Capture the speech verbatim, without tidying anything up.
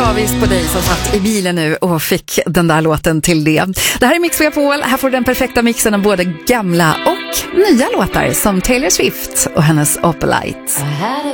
avis på dig som satt i bilen nu och fick den där låten till det. Det här är Mix Megapol. Här får du den perfekta mixen av både gamla och nya låtar som Taylor Swift och hennes Opalite. I had a